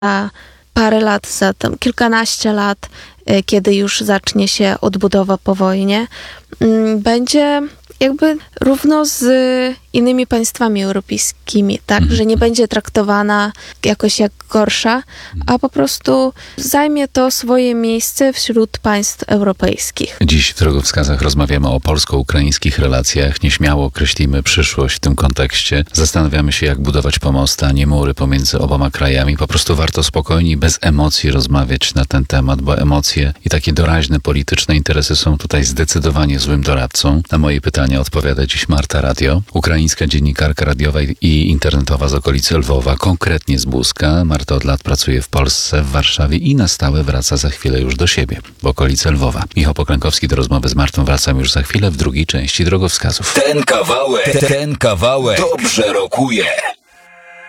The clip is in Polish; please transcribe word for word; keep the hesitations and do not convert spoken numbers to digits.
za parę lat, za tam kilkanaście lat, kiedy już zacznie się odbudowa po wojnie, będzie jakby równo z innymi państwami europejskimi, tak? Mhm. Że nie będzie traktowana jakoś jak gorsza, a po prostu zajmie to swoje miejsce wśród państw europejskich. Dziś w Drogowskazach rozmawiamy o polsko-ukraińskich relacjach. Nieśmiało określimy przyszłość w tym kontekście. Zastanawiamy się, jak budować pomosty, a nie mury pomiędzy oboma krajami. Po prostu warto spokojnie, bez emocji rozmawiać na ten temat, bo emocje i takie doraźne polityczne interesy są tutaj zdecydowanie złym doradcą. Na moje pytania odpowiada dziś Marta Radio, ukraińska dziennikarka radiowa i internetowa z okolicy Lwowa, konkretnie z Buska. Marta od lat pracuje w Polsce, w Warszawie i na stałe wraca za chwilę już do siebie, w okolice Lwowa. Michał Poklękowski, do rozmowy z Martą wracam już za chwilę w drugiej części Drogowskazów. Ten kawałek, ten kawałek dobrze rokuje.